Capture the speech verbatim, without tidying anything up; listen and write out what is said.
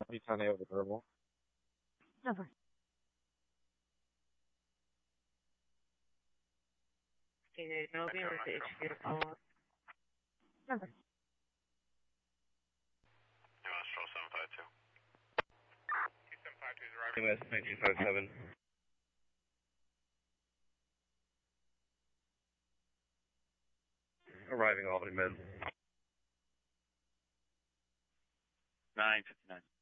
Newtown A over thermal. Over. Okay, no being with the H Q follow up. Over. U S Patrol seven five two. two seven five two is arriving. U S nineteen fifty-seven. Arriving Albany Mid. nine fifty-nine.